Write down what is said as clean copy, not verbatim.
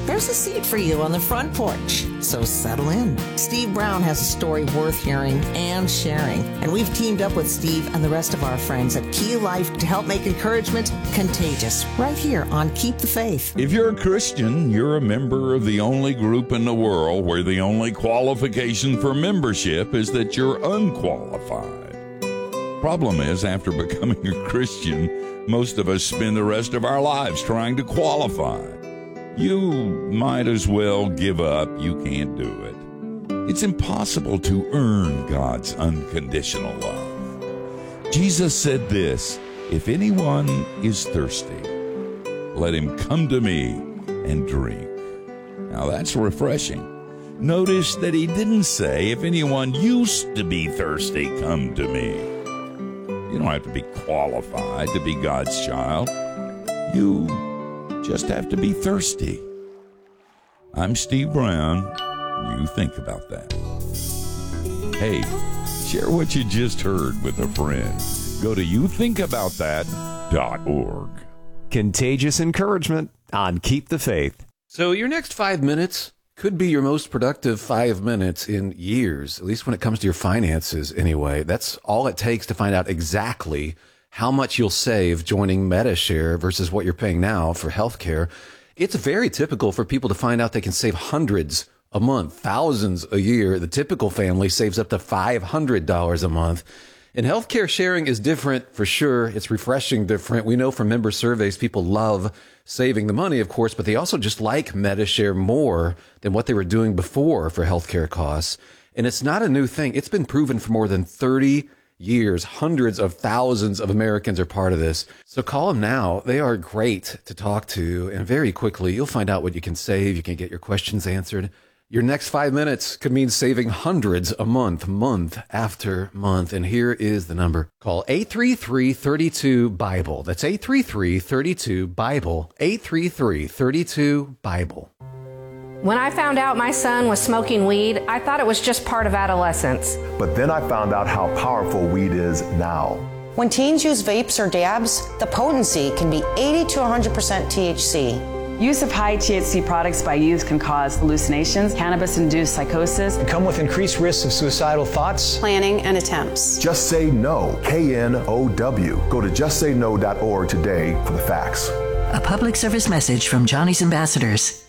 there's a seat for you on the front porch. So settle in. Steve Brown has a story worth hearing and sharing. And we've teamed up with Steve and the rest of our friends at Key Life to help make encouragement contagious right here on Keep the Faith. If you're a Christian, you're a member of the only group in the world where the only qualification for membership is that you're unqualified. Problem is, after becoming a Christian, most of us spend the rest of our lives trying to qualify. You might as well give up. You can't do it. It's impossible to earn God's unconditional love. Jesus said this, "If anyone is thirsty, let him come to me and drink." Now that's refreshing. Notice that he didn't say, "If anyone used to be thirsty, come to me." You don't have to be qualified to be God's child. You just have to be thirsty. I'm Steve Brown. You think about that. Hey, share what you just heard with a friend. Go to youthinkaboutthat.org. Contagious encouragement on Keep the Faith. So your next 5 minutes could be your most productive 5 minutes in years, at least when it comes to your finances anyway. That's all it takes to find out exactly how much you'll save joining Medi-Share versus what you're paying now for healthcare. It's very typical for people to find out they can save hundreds a month, thousands a year. The typical family saves up to $500 a month. And healthcare sharing is different for sure. It's refreshing different. We know from member surveys, people love saving the money, of course, but they also just like Medi-Share more than what they were doing before for healthcare costs. And it's not a new thing. It's been proven for more than 30 years. Hundreds of thousands of Americans are part of this. So call them now. They are great to talk to. And very quickly, you'll find out what you can save. You can get your questions answered. Your next 5 minutes could mean saving hundreds a month, month after month. And here is the number. Call 833-32-BIBLE. That's 833-32-BIBLE. 833-32-BIBLE. When I found out my son was smoking weed, I thought it was just part of adolescence. But then I found out how powerful weed is now. When teens use vapes or dabs, the potency can be 80 to 100% THC. Use of high THC products by youth can cause hallucinations, cannabis-induced psychosis, and come with increased risks of suicidal thoughts, planning, and attempts. Just Say No, KNOW. Go to justsayno.org today for the facts. A public service message from Johnny's Ambassadors.